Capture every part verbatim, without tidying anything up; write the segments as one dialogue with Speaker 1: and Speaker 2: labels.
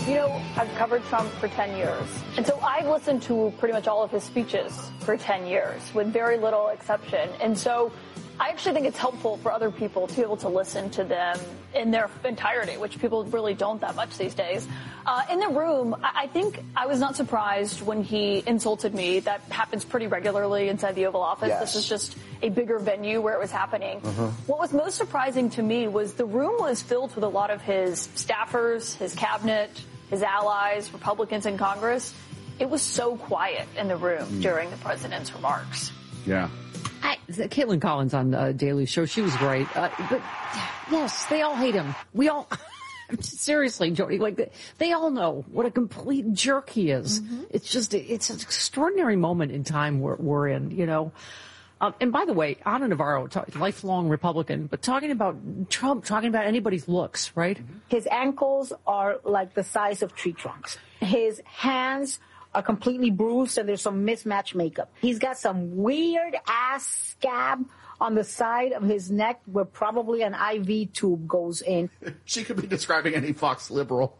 Speaker 1: You know, I've covered Trump for ten years. And so I've listened to pretty much all of his speeches for ten years, with very little exception. And so I actually think it's helpful for other people to be able to listen to them in their entirety, which people really don't that much these days. Uh, in the room, I think I was not surprised when he insulted me. That happens pretty regularly inside the Oval Office.
Speaker 2: Yes.
Speaker 1: This is just a bigger venue where it was happening.
Speaker 2: Uh-huh.
Speaker 1: What was most surprising to me was the room was filled with a lot of his staffers, his cabinet, his allies, Republicans in Congress. It was so quiet in the room mm. during the president's remarks.
Speaker 3: Yeah.
Speaker 4: I, Caitlin Collins on uh, Daily Show, she was great. Uh, but yes, they all hate him. We all, seriously, Jody, like they all know what a complete jerk he is. Mm-hmm. It's just, it's an extraordinary moment in time we're, we're in, you know. Um, and by the way, Ana Navarro, talk, lifelong Republican, but talking about Trump, talking about anybody's looks, right?
Speaker 5: His ankles are like the size of tree trunks. His hands are completely bruised and there's some mismatched makeup. He's got some weird ass scab on the side of his neck where probably an I V tube goes in.
Speaker 3: She could be describing any Fox liberal.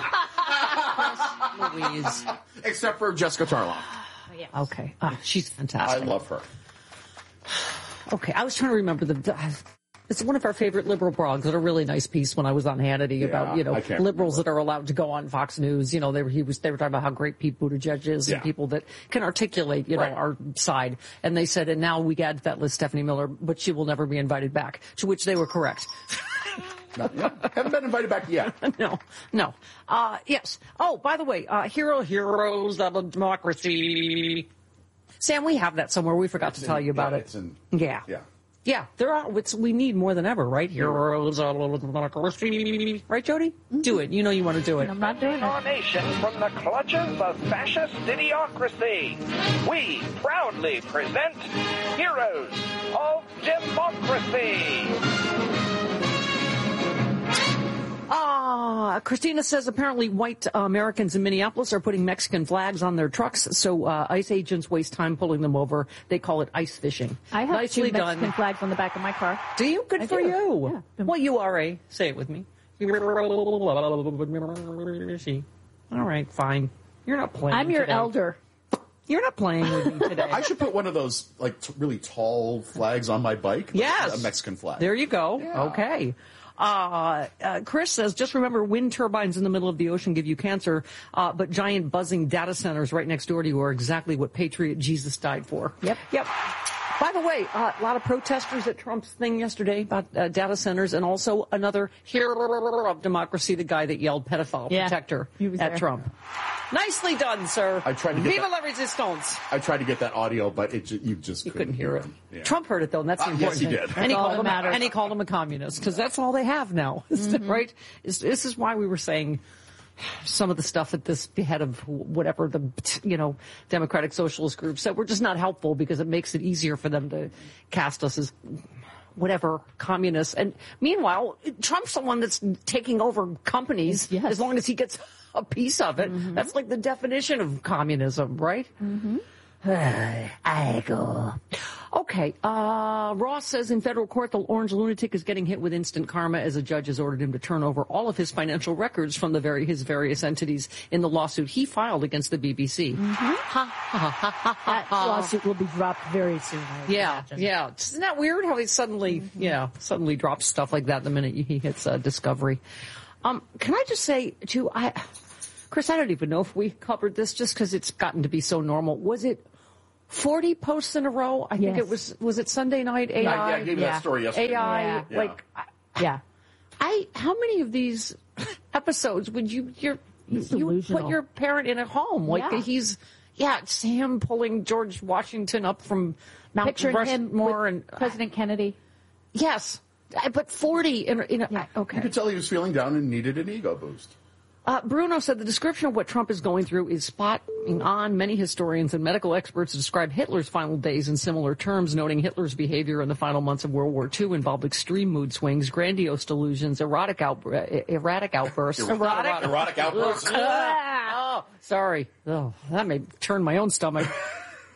Speaker 4: Louise.
Speaker 3: Except for Jessica Tarlon.
Speaker 4: Oh, yeah. Okay. Uh, she's fantastic.
Speaker 3: I love her.
Speaker 4: Okay. I was trying to remember the... Uh, It's one of our favorite liberal blogs. Did a really nice piece when I was on Hannity
Speaker 3: yeah,
Speaker 4: about, you know, liberals
Speaker 3: remember.
Speaker 4: that are allowed to go on Fox News. You know, they were, he was, they were talking about how great Pete Buttigieg is yeah. and people that can articulate, you know,
Speaker 3: right.
Speaker 4: our side. And they said, and now we add to that list Stephanie Miller, but she will never be invited back. To which they were correct.
Speaker 3: Not yet. Haven't been invited back yet.
Speaker 4: No, no. Uh, yes. Oh, by the way, uh, hero, heroes of a democracy. Sam, we have that somewhere. We forgot
Speaker 3: it's
Speaker 4: to tell
Speaker 3: in,
Speaker 4: you about
Speaker 3: yeah,
Speaker 4: it.
Speaker 3: It's in,
Speaker 4: yeah.
Speaker 3: Yeah.
Speaker 4: Yeah, there are. It's, we need more than ever, right? Heroes of democracy. Right, Jody? Mm-hmm. Do it. You know you want to do it.
Speaker 5: I'm not doing it.
Speaker 6: Our nation from the clutches of fascist idiocracy. We proudly present Heroes of Democracy.
Speaker 4: Ah, Christina says apparently white uh, Americans in Minneapolis are putting Mexican flags on their trucks, so uh, ICE agents waste time pulling them over. They call it ice fishing.
Speaker 7: I have
Speaker 4: Nicely
Speaker 7: two Mexican
Speaker 4: done.
Speaker 7: flags on the back of my car.
Speaker 4: Do you? Good
Speaker 7: I
Speaker 4: for
Speaker 7: do.
Speaker 4: you.
Speaker 7: Yeah.
Speaker 4: What you are a? Say it with me. All right, fine. You're not playing
Speaker 7: I'm your
Speaker 4: today.
Speaker 7: elder.
Speaker 4: You're not playing with me today.
Speaker 3: I should put one of those like t- really tall flags on my bike.
Speaker 4: Yes.
Speaker 3: A Mexican flag.
Speaker 4: There you go.
Speaker 3: Yeah.
Speaker 4: Okay. Uh, uh, Chris says, just remember, wind turbines in the middle of the ocean give you cancer, uh, but giant buzzing data centers right next door to you are exactly what Patriot Jesus died for.
Speaker 7: Yep.
Speaker 4: Yep. By the way, uh, a lot of protesters at Trump's thing yesterday about uh, data centers, and also another hero of democracy, the guy that yelled pedophile
Speaker 7: yeah,
Speaker 4: protector at
Speaker 7: there.
Speaker 4: Trump. Nicely done, sir.
Speaker 3: I tried to get
Speaker 4: Viva
Speaker 3: that.
Speaker 4: la resistance.
Speaker 3: I tried to get that audio, but it ju- you just
Speaker 4: You
Speaker 3: couldn't,
Speaker 4: couldn't hear it.
Speaker 3: Yeah.
Speaker 4: Trump heard it, though, and that's the
Speaker 3: Uh,
Speaker 4: important
Speaker 3: yes, he
Speaker 4: thing.
Speaker 3: did.
Speaker 4: And he,
Speaker 7: That's all
Speaker 4: called
Speaker 7: that
Speaker 4: him,
Speaker 7: matters.
Speaker 4: and he called him a communist, because that's all they have now. Mm-hmm. Right? This, this is why we were saying some of the stuff at this head of whatever the, you know, Democratic Socialist group said were just not helpful, because it makes it easier for them to cast us as whatever, communists. And meanwhile, Trump's the one that's taking over companies
Speaker 7: yes.
Speaker 4: as long as he gets a piece of it.
Speaker 7: Mm-hmm.
Speaker 4: That's like the definition of communism, right?
Speaker 7: Mm-hmm.
Speaker 4: I go. Okay. Uh, Ross says in federal court, the orange lunatic is getting hit with instant karma as a judge has ordered him to turn over all of his financial records from the very his various entities in the lawsuit he filed against the B B C.
Speaker 7: Mm-hmm.
Speaker 4: Ha, ha, ha, ha, ha,
Speaker 7: That
Speaker 4: ha.
Speaker 7: lawsuit will be dropped very soon. I
Speaker 4: Yeah,
Speaker 7: imagine.
Speaker 4: yeah. Isn't that weird how he suddenly, mm-hmm. yeah, suddenly drops stuff like that the minute he hits uh, Discovery? Um, can I just say, too, I, Chris, I don't even know if we covered this just because it's gotten to be so normal. Was it forty posts in a row? I think
Speaker 7: Yes.
Speaker 4: it was, was it Sunday night? A I?
Speaker 3: Yeah, I gave you
Speaker 7: Yeah.
Speaker 3: that story yesterday.
Speaker 4: A I,
Speaker 7: Yeah.
Speaker 4: like,
Speaker 7: Yeah.
Speaker 4: I, how many of these episodes would you, you're, you
Speaker 7: delusional.
Speaker 4: put your parent in a home? Like
Speaker 7: Yeah.
Speaker 4: he's, yeah, Sam pulling George Washington up from Mount
Speaker 7: Picturing him
Speaker 4: Rushmore
Speaker 7: with
Speaker 4: and
Speaker 7: President Kennedy.
Speaker 4: yes, I- but forty in, a- in a,
Speaker 7: Yeah.
Speaker 3: You
Speaker 4: okay.
Speaker 3: could tell he was feeling down and needed an ego boost.
Speaker 4: Uh, Bruno said the description of what Trump is going through is spot on. Many historians and medical experts describe Hitler's final days in similar terms, noting Hitler's behavior in the final months of World War Two involved extreme mood swings, grandiose delusions, erotic, out, uh, erratic outbursts.
Speaker 3: Erotic? Erotic outbursts.
Speaker 4: Oh, sorry. Oh, that may turn my own stomach.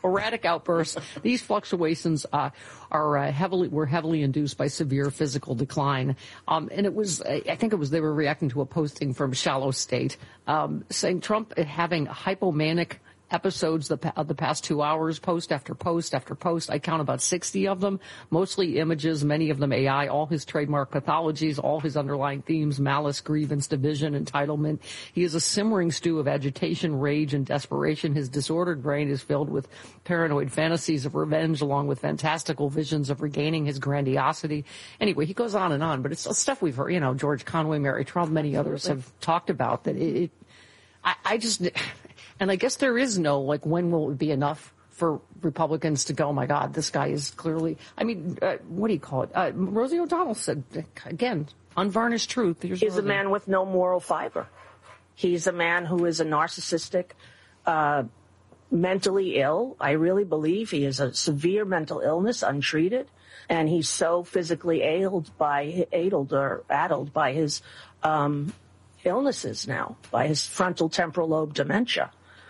Speaker 4: erratic outbursts. These fluctuations uh, are uh, heavily were heavily induced by severe physical decline. Um, and it was, I think it was, they were reacting to a posting from Shallow State um, saying Trump having hypomanic episodes the, of the past two hours, post after post after post. I count about sixty of them, mostly images, many of them A I, all his trademark pathologies, all his underlying themes, malice, grievance, division, entitlement. He is a simmering stew of agitation, rage, and desperation. His disordered brain is filled with paranoid fantasies of revenge, along with fantastical visions of regaining his grandiosity. Anyway, he goes on and on, but it's stuff we've heard, you know, George Conway, Mary Trump, many others have talked about that it, it I, I just... And I guess there is no, like, when will it be enough for Republicans to go, oh, my God, this guy is clearly, I mean, uh, what do you call it? Uh, Rosie O'Donnell said, again, unvarnished truth. Here's
Speaker 2: He's
Speaker 4: Rosie.
Speaker 2: a man with no moral fiber. He's a man who is a narcissistic, uh, mentally ill. I really believe he has a severe mental illness, untreated. And he's so physically ailed by, addled or addled by his um, illnesses now, by his frontal temporal lobe dementia.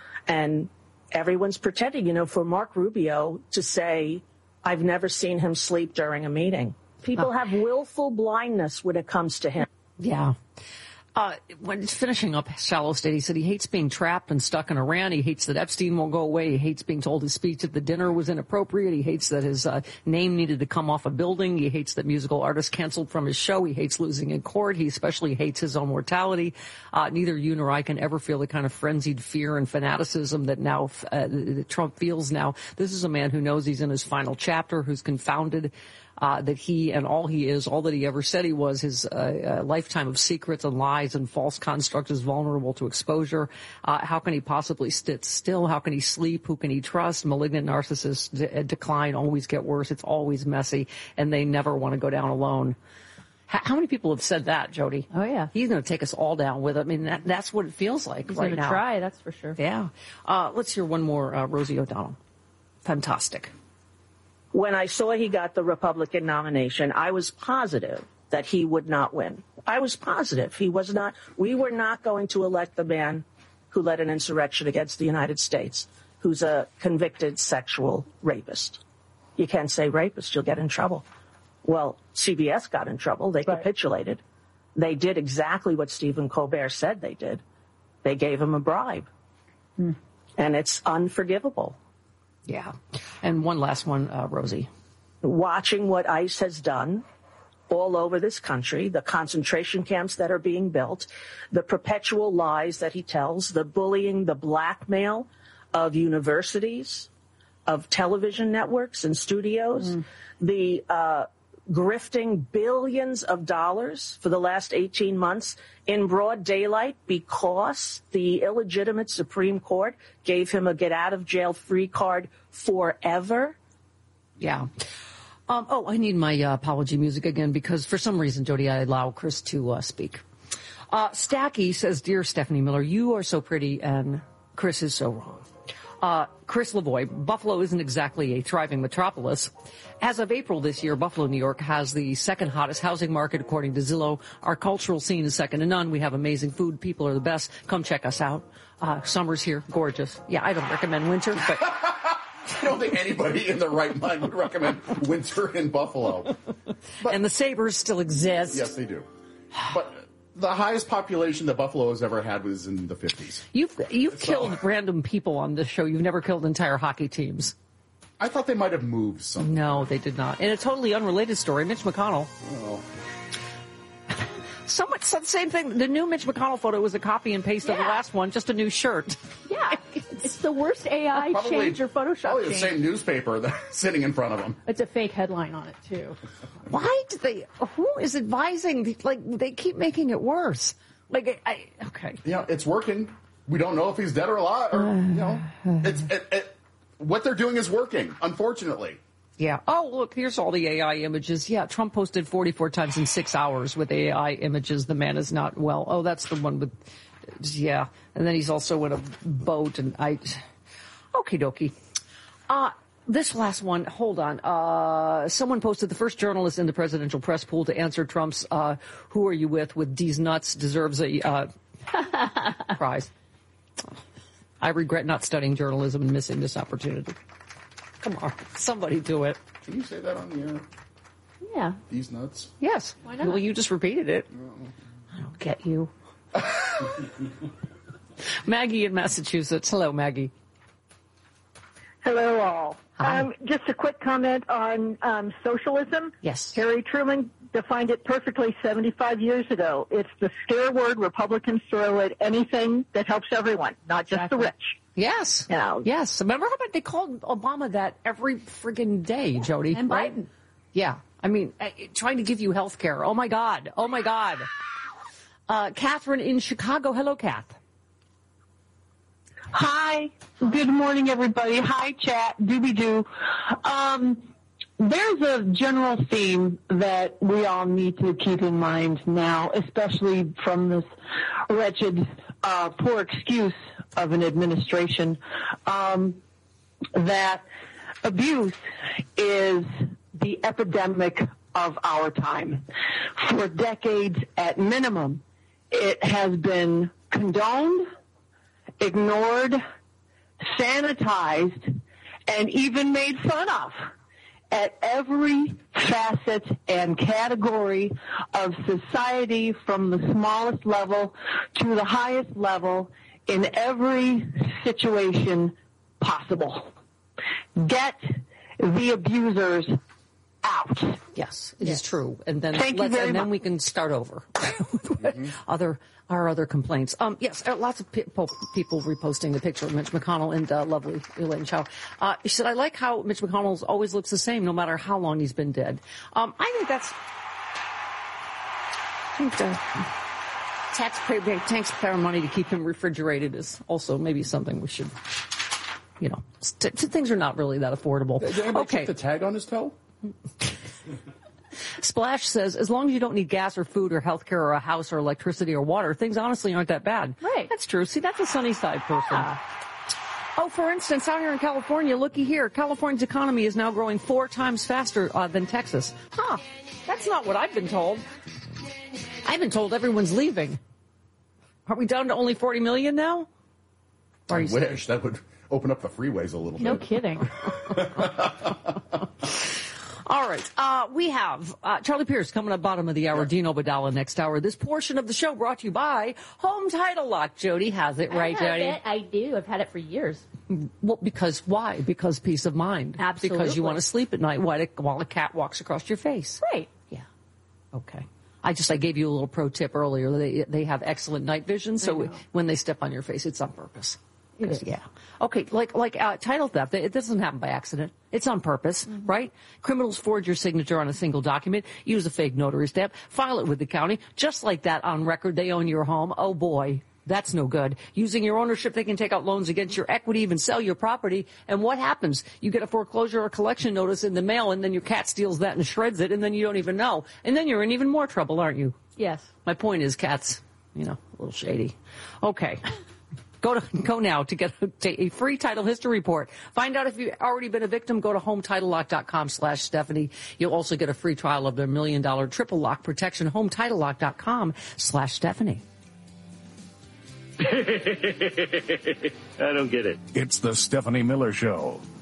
Speaker 2: And everyone's pretending, you know, for Mark Rubio to say, I've never seen him sleep during a meeting. People have willful blindness when it comes to him.
Speaker 4: Yeah. Uh, when finishing up Shallow State, he said he hates being trapped and stuck in Iran. He hates that Epstein won't go away. He hates being told his speech at the dinner was inappropriate. He hates that his uh, name needed to come off a building. He hates that musical artists canceled from his show. He hates losing in court. He especially hates his own mortality. Uh, neither you nor I can ever feel the kind of frenzied fear and fanaticism that now uh, that Trump feels now. This is a man who knows he's in his final chapter, who's confounded Uh, that he and all he is, all that he ever said he was, his uh, uh, lifetime of secrets and lies and false constructs is vulnerable to exposure. Uh, how can he possibly sit still? How can he sleep? Who can he trust? Malignant narcissists de- decline, always get worse. It's always messy, and they never want to go down alone. H- how many people have said that, Jody?
Speaker 7: Oh, yeah.
Speaker 4: He's going to take us all down with it. I mean, that, that's what it feels like
Speaker 7: He's
Speaker 4: right
Speaker 7: gonna
Speaker 4: now.
Speaker 7: try, that's for sure.
Speaker 4: Yeah. Uh, let's hear one more, uh, Rosie O'Donnell. Fantastic.
Speaker 2: When I saw he got the Republican nomination, I was positive that he would not win. I was positive he was not. We were not going to elect the man who led an insurrection against the United States, who's a convicted sexual rapist. You can't say rapist, you'll get in trouble. Well, C B S got in trouble. They
Speaker 5: Right.
Speaker 2: capitulated. They did exactly what Stephen Colbert said they did. They gave him a bribe.
Speaker 5: Hmm.
Speaker 2: And it's unforgivable.
Speaker 4: Yeah. And one last one, uh, Rosie.
Speaker 2: Watching what ICE has done all over this country, the concentration camps that are being built, the perpetual lies that he tells, the bullying, the blackmail of universities, of television networks and studios, mm. the uh, grifting billions of dollars for the last eighteen months in broad daylight because the illegitimate Supreme Court gave him a get-out-of-jail-free card forever.
Speaker 4: Yeah. Um, oh, I need my uh, apology music again because for some reason, Jody, I allow Chris to uh, speak. Uh, Stacky says, Dear Stephanie Miller, you are so pretty and Chris is so wrong. Uh, Chris Lavoie, Buffalo isn't exactly a thriving metropolis. As of April this year, Buffalo, New York has the second hottest housing market according to Zillow. Our cultural scene is second to none. We have amazing food. People are the best. Come check us out. Uh, summer's here. Gorgeous. Yeah, I don't recommend winter, but...
Speaker 3: I don't think anybody in their right mind would recommend winter in Buffalo. But,
Speaker 4: and the Sabres still exist.
Speaker 3: Yes, they do. But the highest population that Buffalo has ever had was in the fifties.
Speaker 4: You've you've
Speaker 3: So-
Speaker 4: killed random people on this show. You've never killed entire hockey teams.
Speaker 3: I thought they might have moved some.
Speaker 4: No, they did not. In a totally unrelated story, Mitch McConnell.
Speaker 3: Oh.
Speaker 4: Someone said the same thing. The new Mitch McConnell photo was a copy and paste of the
Speaker 7: Yeah.
Speaker 4: last one, just a new shirt.
Speaker 7: Yeah, it's the worst A I
Speaker 3: Probably,
Speaker 7: change or Photoshop
Speaker 3: probably the
Speaker 7: change.
Speaker 3: same newspaper that's sitting in front of them.
Speaker 7: It's a fake headline on it, too.
Speaker 4: Why did they? Who is advising? Like they keep making it worse. Like I, I okay.
Speaker 3: You know, it's working. We don't know if he's dead or alive. Or, you know, it's it, it, what they're doing is working. Unfortunately.
Speaker 4: Yeah. Oh, look, here's all the A I images. Yeah, Trump posted forty-four times in six hours with A I images. The man is not well. Oh, that's the one with, yeah. And then he's also in a boat and I, okie dokie. Uh, this last one, hold on. Uh, someone posted the first journalist in the presidential press pool to answer Trump's, uh, who are you with with these nuts deserves a, uh, prize. I regret not studying journalism and missing this opportunity. Come on, somebody do it.
Speaker 3: Can you say that on the air?
Speaker 7: Yeah.
Speaker 3: These nuts?
Speaker 4: Yes.
Speaker 7: Why not?
Speaker 4: Well, you just repeated it. I don't get you. Maggie in Massachusetts. Hello, Maggie.
Speaker 8: Hello, all.
Speaker 4: Hi.
Speaker 8: Um, just a quick comment on um, socialism.
Speaker 4: Yes.
Speaker 8: Harry Truman defined it perfectly seventy-five years ago. It's the scare word Republicans throw at anything that helps everyone, not just
Speaker 7: Exactly.
Speaker 8: the rich.
Speaker 4: Yes.
Speaker 8: You know.
Speaker 4: Yes. Remember how about they called Obama that every friggin' day, Jody?
Speaker 7: And
Speaker 4: right?
Speaker 7: Biden.
Speaker 4: Yeah. I mean, uh, trying to give you health care. Oh, my God. Oh, my God. Uh, Catherine in Chicago. Hello, Kath.
Speaker 9: Hi. Good morning, everybody. Hi, chat. Doobie-doo. Um, there's a general theme that we all need to keep in mind now, especially from this wretched, uh, poor excuse of an administration, um, that abuse is the epidemic of our time. For decades at minimum, it has been condoned, ignored, sanitized, and even made fun of at every facet and category of society, from the smallest level to the highest level, in every situation possible. Get the abusers out.
Speaker 4: Yes, it is true. And then
Speaker 9: Thank you
Speaker 4: let's,
Speaker 9: very
Speaker 4: and then
Speaker 9: much.
Speaker 4: we can start over. mm-hmm. Other our other complaints. Um, yes, uh, lots of people people reposting the picture of Mitch McConnell and uh, lovely Elaine Chao. Uh, she said, "I like how Mitch McConnell always looks the same, no matter how long he's been dead." Um, I think that's. I think the taxpayer taxpayer money to keep him refrigerated is also maybe something we should. You know, st- things are not really that affordable.
Speaker 3: Did anybody
Speaker 4: Okay.
Speaker 3: check the tag on his toe?
Speaker 4: Splash says, as long as you don't need gas or food or health care or a house or electricity or water, things honestly aren't that bad.
Speaker 7: Right.
Speaker 4: That's true. See, that's a sunny side person. Oh, for instance, out here in California, looky here. California's economy is now growing four times faster uh, than Texas. Huh. That's not what I've been told. I've been told everyone's leaving. Are we down to only forty million now? Or
Speaker 3: I
Speaker 4: are you
Speaker 3: wish. That would open up the freeways a little
Speaker 7: No
Speaker 3: bit.
Speaker 7: kidding.
Speaker 4: All right. Uh, we have uh, Charlie Pierce coming up bottom of the hour, Dino Badala next hour. This portion of the show brought to you by Home Title Lock. Jody has it, right,
Speaker 7: I have
Speaker 4: Jody?
Speaker 7: it. I do. I've had it for years.
Speaker 4: Well, because why? Because peace of mind.
Speaker 7: Absolutely.
Speaker 4: Because you want to sleep at night while a, while a cat walks across your face.
Speaker 7: Right.
Speaker 4: Yeah. Okay. I just, I gave you a little pro tip earlier. They, they have excellent night vision, so when they step on your face, it's on purpose.
Speaker 7: It is.
Speaker 4: Yeah. Okay, like like uh, title theft, it doesn't happen by accident. It's on purpose, mm-hmm. right? Criminals forge your signature on a single document, use a fake notary stamp, file it with the county. Just like that, on record, they own your home. Oh, boy, that's no good. Using your ownership, they can take out loans against your equity, even sell your property. And what happens? You get a foreclosure or collection notice in the mail, and then your cat steals that and shreds it, and then you don't even know. And then you're in even more trouble, aren't you?
Speaker 7: Yes.
Speaker 4: My point is cats, you know, a little shady. Okay. Go to go now to get a, a free title history report. Find out if you've already been a victim. Go to HomeTitleLock.com slash Stephanie. You'll also get a free trial of their million dollar triple lock protection. HomeTitleLock.com slash Stephanie.
Speaker 10: I don't get it.
Speaker 11: It's the Stephanie Miller Show.